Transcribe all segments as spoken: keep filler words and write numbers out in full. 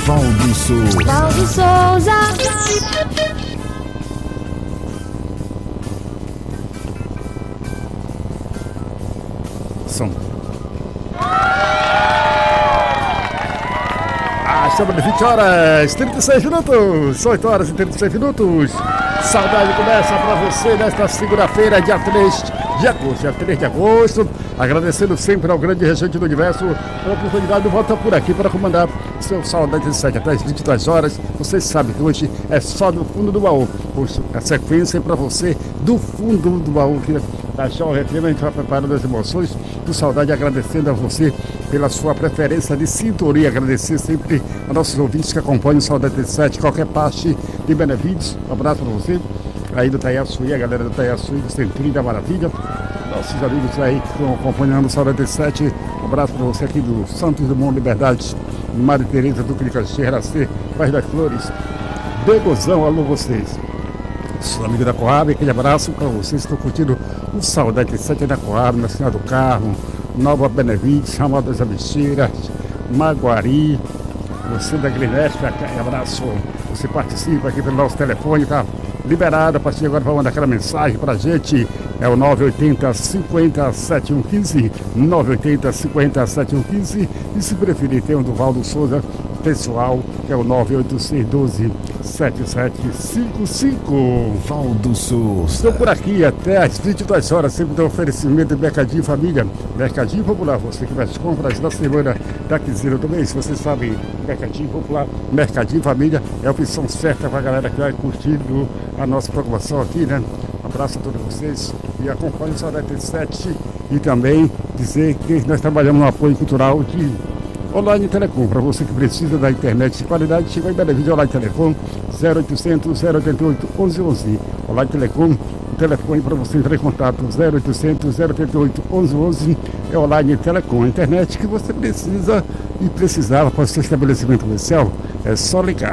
Valdo Souza. Valdo Souza. Som. Ah, estamos de vinte horas, trinta e seis minutos. oito horas e trinta e seis minutos. Saudade começa para você nesta segunda-feira, dia três de agosto. Dia três de agosto. Agradecendo sempre ao grande regente do universo a oportunidade de volta por aqui para comandar o seu Saudade de sete até as vinte e duas horas. Vocês sabem que hoje é só do fundo do baú. Hoje a sequência para você do fundo do baú. Que tá já o refém, a gente vai preparando as emoções do Saudade, agradecendo a você pela sua preferência de sintonia. Agradecer sempre a nossos ouvintes que acompanham o Saudade de sete, qualquer parte de Benevídeos. Um abraço para você. Aí do Taiaçuí, a galera do Taiaçuí, do Centrinho da Maravilha. Nossos amigos aí que estão acompanhando o Saudade de sete. Um abraço para você aqui do Santos Dumont Liberdade, Maria Tereza do Clicaxê, Racê, Paz das Flores. Begozão, alô vocês. Sou amigo da Coab, aquele abraço para vocês que estão curtindo o Saudade de sete da Coab, na Senhora do Carmo, Nova Benevídeos, Ramal das Abixeiras, Maguari. Você da Grineste, aquele abraço. Você participa aqui pelo nosso telefone, tá liberado a partir de agora para mandar aquela mensagem para a gente. É o nove oito zero, cinquenta, setenta e um quinze, nove oito zero, cinquenta, setenta e um quinze. E se preferir, tem o do Valdo Souza, pessoal, que é o nove oito seis um dois, sete sete cinco cinco. Valdo Souza. Estou por aqui até às vinte e duas horas, sempre do oferecimento de Mercadinho Família. Mercadinho Popular, você que vai as compras da semana da quinzena do mês. Vocês sabem, Mercadinho Popular, Mercadinho Família é a opção certa para a galera que vai curtindo a nossa programação aqui, né? Um abraço a todos vocês e acompanhe o Saudade de sete. E também dizer que nós trabalhamos no apoio cultural de Online Telecom. Para você que precisa da internet de qualidade, chegou em Benevídeo Online Telecom, zero oitocentos, zero oitenta e oito, onze onze. Online Telecom, o telefone para você entrar em contato, zero oitocentos, zero oitenta e oito, onze onze. É Online Telecom, a internet que você precisa e precisava para o seu estabelecimento comercial, é só ligar.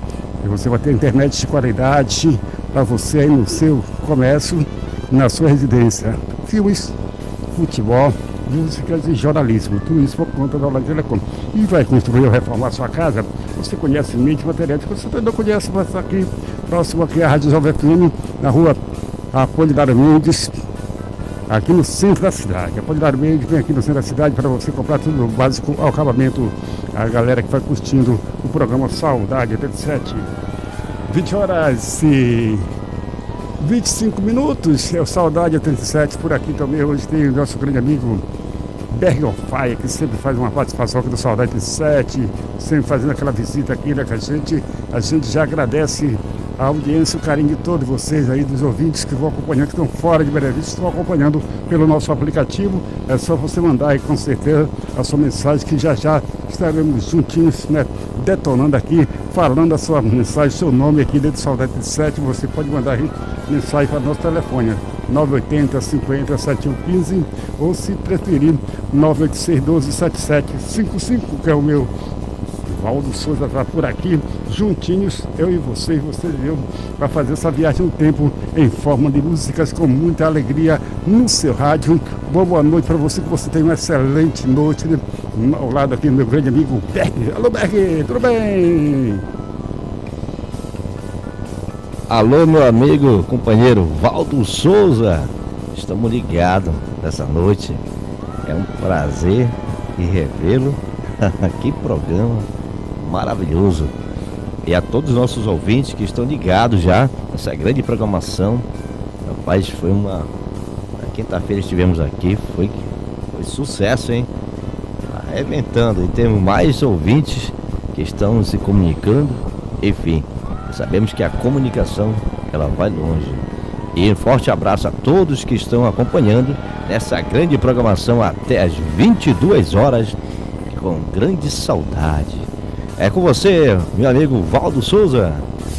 E você vai ter internet de qualidade para você aí no seu comércio, na sua residência. Filmes, futebol, músicas e jornalismo, tudo isso por conta da Online Telecom. E vai construir ou reformar sua casa, você conhece mente material, você também não conhece, mas aqui, próximo aqui a Rádio Jovem F M, na rua Apolinário Mendes, aqui no centro da cidade. Apolinário Mendes vem aqui no centro da cidade para você comprar tudo básico ao acabamento. A galera que vai curtindo o programa Saudade oitenta e sete. vinte horas e vinte e cinco minutos, é o Saudade oitenta e sete por aqui também. Hoje tem o nosso grande amigo Berg on Fire, que sempre faz uma participação aqui do Saudade oitenta e sete, sempre fazendo aquela visita aqui, né, que a gente, a gente já agradece a audiência, o carinho de todos vocês aí, dos ouvintes que vão acompanhando, que estão fora de Benevídeo, estão acompanhando pelo nosso aplicativo. É só você mandar aí com certeza a sua mensagem, que já já estaremos juntinhos, né, detonando aqui, falando a sua mensagem, seu nome aqui dentro do Saudade oitenta e sete. Você pode mandar aí mensagem para o nosso telefone, nove oito zero, cinquenta, setenta e um quinze, ou se preferir, nove oito seis um dois, sete sete cinco cinco, que é o meu. Valdo Souza está por aqui, juntinhos, eu e você, e você e eu, para fazer essa viagem no tempo em forma de músicas com muita alegria no seu rádio. Boa, boa noite para você, que você tenha uma excelente noite, né? Ao lado aqui do meu grande amigo Berg. Alô Berg, tudo bem? Alô meu amigo, companheiro Valdo Souza, estamos ligados nessa noite, é um prazer e revê-lo. Que programa maravilhoso. E a todos os nossos ouvintes que estão ligados já nessa grande programação. Rapaz, foi uma... Na quinta-feira estivemos aqui, foi, foi sucesso, hein? Arrebentando. E temos mais ouvintes que estão se comunicando. Enfim, sabemos que a comunicação, ela vai longe. E um forte abraço a todos que estão acompanhando nessa grande programação até as vinte e duas horas, com grande saudade. É com você, meu amigo Valdo Souza.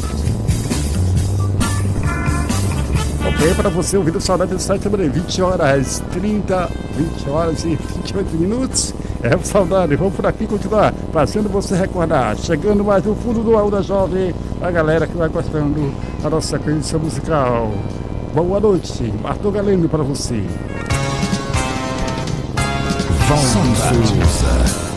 Ok, para você ouvir o Saudade do site também, vinte horas, trinta, vinte horas e vinte e oito minutos. É o Saudade, vamos por aqui continuar fazendo você recordar, chegando mais no fundo do baú da Jovem, a galera que vai gostando da nossa sequência musical. Boa noite, Arthur Galeno para você. Valdo Souza.